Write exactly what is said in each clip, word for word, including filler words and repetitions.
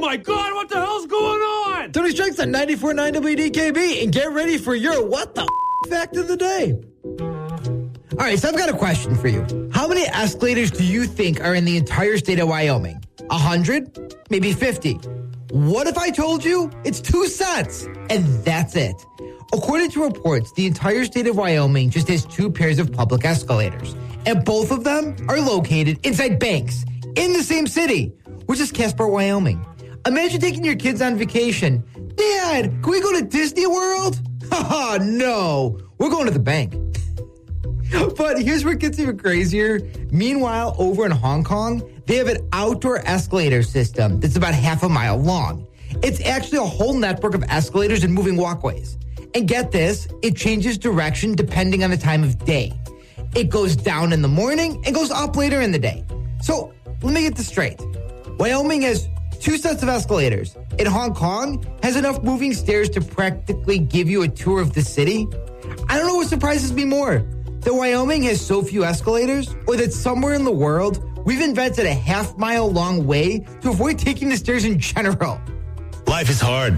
my God, what the hell's going on? Tony Strikes on ninety-four point nine W D K B, and get ready for your what the f- fact of the day. All right, so I've got a question for you. How many escalators do you think are in the entire state of Wyoming? A hundred? Maybe fifty? What if I told you it's two sets? And that's it. According to reports, the entire state of Wyoming just has two pairs of public escalators. And both of them are located inside banks in the same city, which is Casper, Wyoming. Imagine taking your kids on vacation. Dad, can we go to Disney World? Haha, no. We're going to the bank. But here's where it gets even crazier. Meanwhile, over in Hong Kong, they have an outdoor escalator system that's about half a mile long. It's actually a whole network of escalators and moving walkways. And get this, it changes direction depending on the time of day. It goes down in the morning and goes up later in the day. So let me get this straight. Wyoming has two sets of escalators. And Hong Kong has enough moving stairs to practically give you a tour of the city. I don't know what surprises me more. That Wyoming has so few escalators, or that somewhere in the world, we've invented a half mile long way to avoid taking the stairs in general. Life is hard.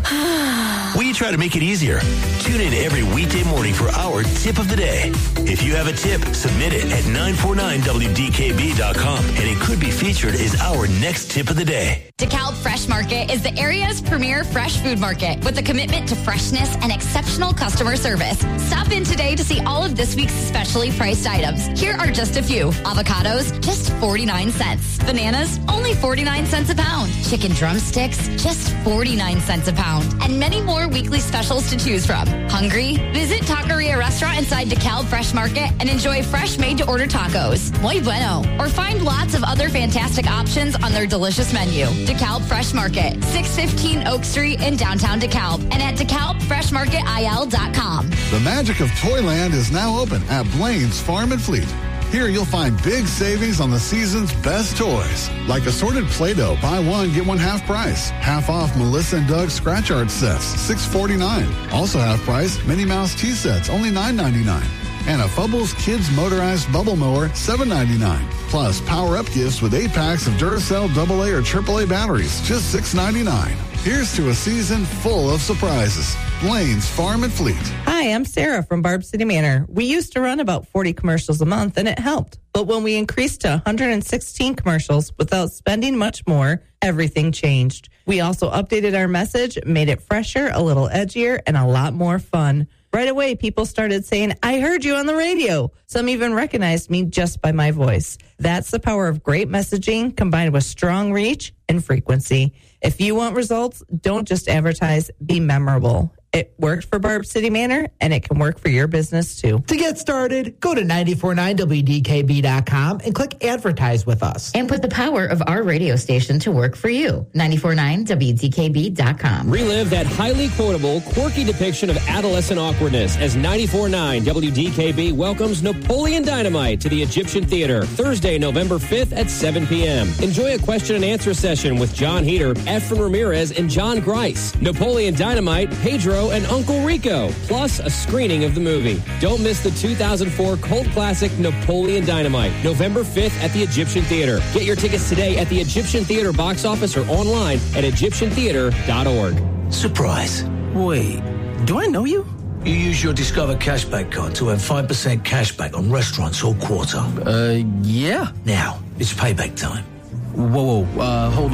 We try to make it easier. Tune in every weekday morning for our tip of the day. If you have a tip, submit it at nine four nine W D K B dot com, and it could be featured as our next tip of the day. DeKalb Fresh Market is the area's premier fresh food market with a commitment to freshness and exceptional customer service. Stop in today to see all of this week's specially priced items. Here are just a few. Avocados, just forty-nine cents. Bananas, only forty-nine cents a pound. Chicken drumsticks, just forty-nine cents a pound. And many more weekly specials to choose from. Hungry? Visit Taqueria Restaurant inside DeKalb Fresh Market and enjoy fresh made-to-order tacos. Muy bueno. Or find lots of other fantastic options on their delicious menu. DeKalb Fresh Market, six fifteen Oak Street in downtown DeKalb, and at dekalb fresh market I L dot com. The magic of Toyland is now open at Blaine's Farm and Fleet. Here you'll find big savings on the season's best toys, like assorted Play-Doh, buy one, get one half price. Half off Melissa and Doug scratch art sets, six forty-nine. Also half price Minnie Mouse tea sets, only nine ninety-nine. And a Fubbles Kids Motorized Bubble Mower, seven ninety-nine. Plus power-up gifts with eight packs of Duracell double A or triple A batteries, just six ninety-nine. Here's to a season full of surprises. Blaine's Farm and Fleet. Hi, I'm Sarah from Barb City Manor. We used to run about forty commercials a month, and it helped. But when we increased to one hundred sixteen commercials without spending much more, everything changed. We also updated our message, made it fresher, a little edgier, and a lot more fun. Right away, people started saying, I heard you on the radio. Some even recognized me just by my voice. That's the power of great messaging combined with strong reach and frequency. If you want results, don't just advertise, be memorable. It worked for Barb City Manor, and it can work for your business, too. To get started, go to ninety-four point nine W D K B dot com and click Advertise with us. And put the power of our radio station to work for you. ninety-four point nine W D K B dot com. Relive that highly quotable, quirky depiction of adolescent awkwardness as ninety-four point nine W D K B welcomes Napoleon Dynamite to the Egyptian Theater, Thursday, November fifth at seven p.m. Enjoy a question and answer session with John Heater, Efren Ramirez, and John Grice. Napoleon Dynamite, Pedro, and Uncle Rico, plus a screening of the movie. Don't miss the two thousand four cult classic Napoleon Dynamite, November fifth at the Egyptian Theater. Get your tickets today at the Egyptian Theater box office or online at egyptian theater dot org. Surprise. Wait, do I know you? You use your Discover Cashback card to earn five percent cashback on restaurants all quarter. Uh, yeah. Now, it's payback time. Whoa, whoa, uh, hold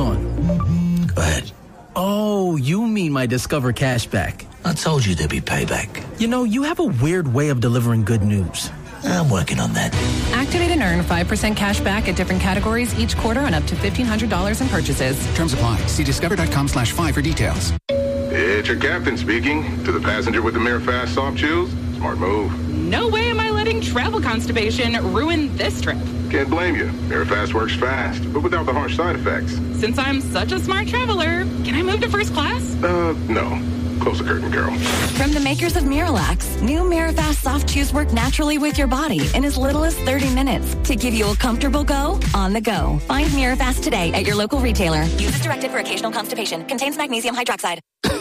on. Go ahead. Oh, you mean my Discover Cashback. I told you there'd be payback. You know, you have a weird way of delivering good news. I'm working on that. Activate and earn five percent cash back at different categories each quarter on up to fifteen hundred dollars in purchases. Terms apply. See discover.com slash five for details. It's your captain speaking. To the passenger with the Mirror Fast soft chews, smart move. No way am I letting travel constipation ruin this trip. Can't blame you. Mirror Fast works fast, but without the harsh side effects. Since I'm such a smart traveler, can I move to first class? Uh, no. Close the curtain, girl. From the makers of Miralax, new Mirafast soft chews work naturally with your body in as little as thirty minutes to give you a comfortable go on the go. Find Mirafast today at your local retailer. Use as directed for occasional constipation. Contains magnesium hydroxide.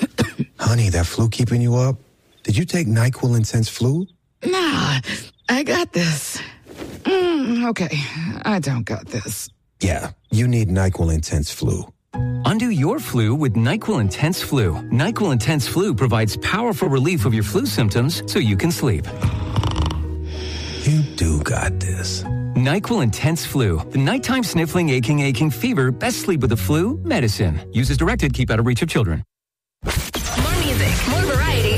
Honey, that flu keeping you up? Did you take NyQuil Intense Flu? Nah, I got this. Mm, okay, I don't got this. Yeah, you need NyQuil Intense Flu. Undo your flu with NyQuil Intense Flu. NyQuil Intense Flu provides powerful relief of your flu symptoms so you can sleep. You do got this. NyQuil Intense Flu. The nighttime sniffling, aching, aching fever. Best sleep with the flu. Medicine. Use as directed. Keep out of reach of children. More music, more variety.